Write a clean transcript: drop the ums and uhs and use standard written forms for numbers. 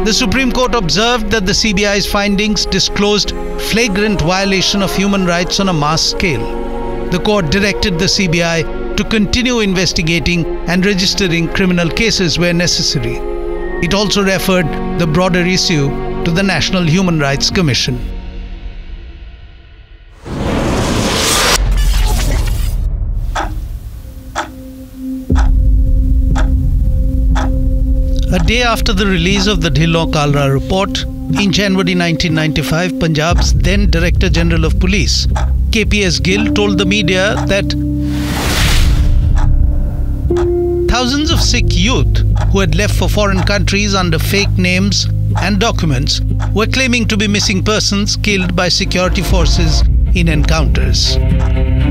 The Supreme Court observed that the CBI's findings disclosed flagrant violation of human rights on a mass scale. The court directed the CBI to continue investigating and registering criminal cases where necessary. It also referred the broader issue to the National Human Rights Commission. A day after the release of the Dhillon Kalra report, in January 1995, Punjab's then Director General of Police, KPS Gill, told the media that thousands of Sikh youth who had left for foreign countries under fake names and documents were claiming to be missing persons killed by security forces in encounters.